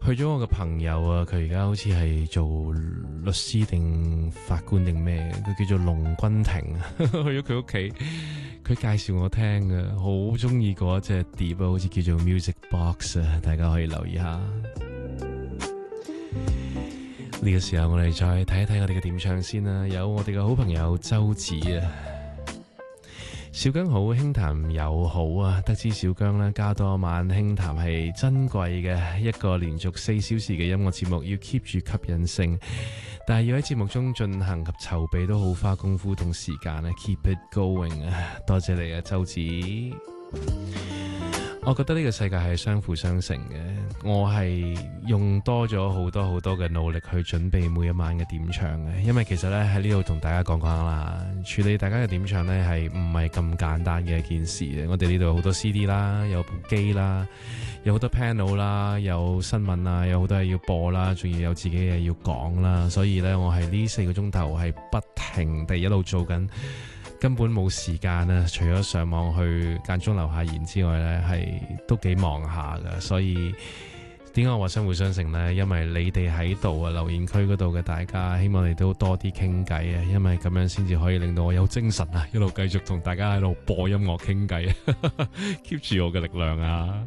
去咗我嘅朋友啊，佢而家好似係做律師定法官定咩，佢叫做龍君庭去咗佢屋企，佢介紹我聽嘅，好中意嗰隻碟啊，好似叫做 Music Box 啊，大家可以留意下。呢個時候我哋再睇一睇我哋嘅點唱先啦，有我哋嘅好朋友周子啊。小姜好，輕談友好啊！得知小姜呢加多晚輕談係珍貴嘅一個連續4小時嘅音樂節目，要 keep 住吸引性，但係要喺節目中進行及籌備都好花功夫同時間啊 ！Keep it going 啊！多謝你啊，周子。我覺得呢個世界係相輔相成嘅，我係用多咗好多嘅努力去準備每一晚嘅點唱嘅，因為其實咧喺呢度同大家講啦，處理大家嘅點唱咧係唔係咁簡單嘅一件事嘅。我哋呢度有好多 CD 啦，有部機啦，有好多 panel 啦，有新聞啊，有好多嘢要播啦，仲要有自己嘅嘢要講啦，所以咧我係呢4個鐘頭係不停地一路做緊。根本冇時間啊！除咗上網去間中留下言之外呢，係都幾忙下噶。所以點解我話相輔相成呢？因為你哋喺度啊，留言區嗰度嘅大家，希望你都多啲傾偈啊！因為咁樣先至可以令到我有精神啊，一路繼續同大家喺度播音樂傾偈，keep 住我嘅力量啊！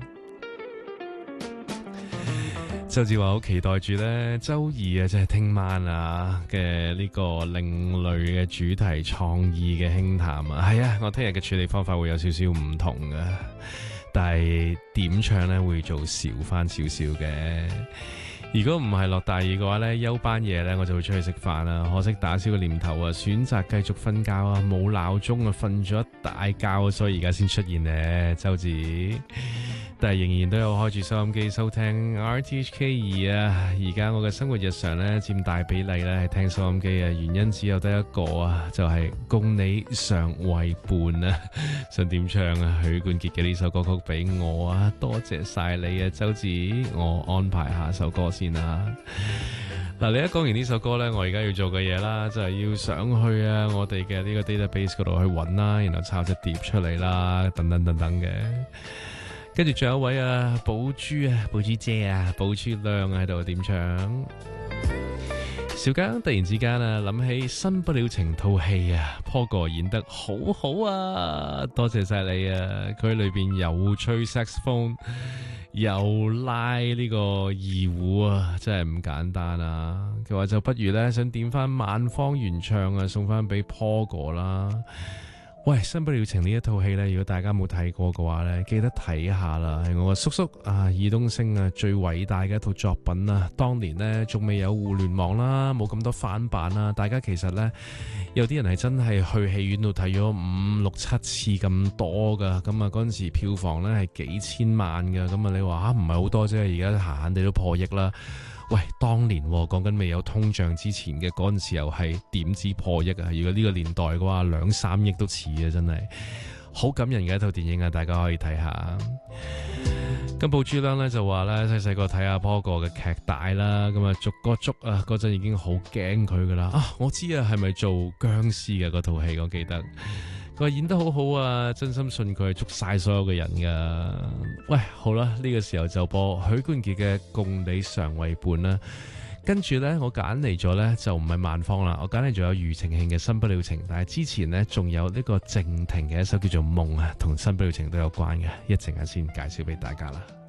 周志話好期待住呢周二啊，即係聽晚啊嘅呢個另類嘅主題創意嘅輕談啊，係啊，我聽日嘅處理方法會有少少唔同嘅，但係點唱呢會做少翻少少嘅。如果唔係落大雨嘅話呢，休班夜呢我就會出去食飯啦。可惜打消個念頭啊，選擇繼續瞓覺啊，冇鬧鐘啊，瞓咗一大覺，所以而家先出現呢周子。但係仍然都有開住收音機收聽 RTHK 2啊！而家我嘅生活日常咧佔大比例咧係聽收音機啊，原因只有得一個啊，就係共你常為伴啊！想點唱啊？許冠傑嘅呢首歌曲俾我啊！多謝晒你啊，周子，我安排下首歌先啊！嗱，你一講完呢首歌呢，我而家要做嘅嘢啦，就係要上去啊我哋嘅呢個 database 嗰度去揾啦，然後抄隻碟出嚟啦，等等等等嘅。跟住仲有一位啊，寶珠啊，寶珠姐啊，寶珠亮喺度點唱。小姜突然之間啊，諗起《新不了情》套戲啊，坡哥演得好好啊，多謝晒你啊！佢喺裏邊又吹 saxophone，又拉呢個二胡啊，真係唔簡單啊！佢話就不如呢，想點翻萬芳原唱啊，送翻俾坡哥啦。喂，新不了情呢一套戲呢，如果大家冇睇過嘅話呢，記得睇下啦。係我個叔叔啊，爾冬升啊，最偉大嘅一套作品啊。當年呢，仲未有互聯網啦，冇咁多翻版啦。大家其實呢，有啲人係真係去戲院度睇咗5、6、7次咁多噶。咁啊，嗰陣時票房呢係幾千萬噶。咁啊，你話唔係好多啫，而家閒閒地都破億啦。喂，當年講緊未有通脹之前嘅嗰陣時又係點止破億啊？如果呢個年代嘅話，2、3億都似啊！真係好感人嘅一套電影啊，大家可以睇下。咁寶珠娘咧就話咧，細細個睇阿波哥嘅劇帶啦，咁啊逐個捉啊，嗰陣已經好驚佢噶啦。啊，我知啊，係咪做僵屍嘅嗰套戲？我記得。佢話演得好好啊，真心信佢係捉晒所有嘅人噶。喂，好啦，呢個時候就播許冠傑嘅《共你常為伴》啦。跟住呢，我揀嚟咗呢，就唔係萬芳啦，我揀嚟仲有庾澄慶嘅《新不了情》，但係之前呢，仲有呢個靜婷嘅一首叫做《夢》啊，同《新不了情》都有關嘅，一陣間先介紹俾大家啦。